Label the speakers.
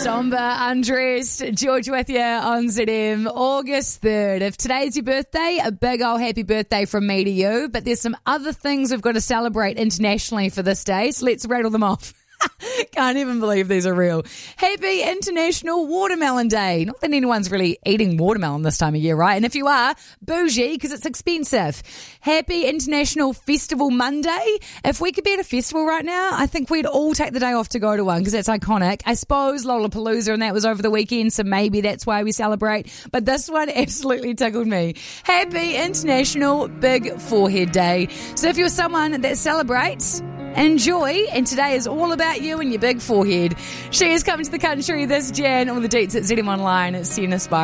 Speaker 1: Somber, undressed, George with you on ZM, August 3rd. If today's your birthday, a big old happy birthday from me to you. But there's some other things we've got to celebrate internationally for this day, so let's rattle them off. Can't even believe these are real. Happy International Watermelon Day. Not that anyone's really eating watermelon this time of year, right? And if you are, bougie, because it's expensive. Happy International Festival Monday. If we could be at a festival right now, I think we'd all take the day off to go to one because that's iconic. I suppose Lollapalooza and that was over the weekend, so maybe that's why we celebrate. But this one absolutely tickled me. Happy International Big Forehead Day. So if you're someone that celebrates, enjoy, and today is all about you and your big forehead. She is coming to the country this Jan. All the deets at ZM Online. It's Sienna Spire.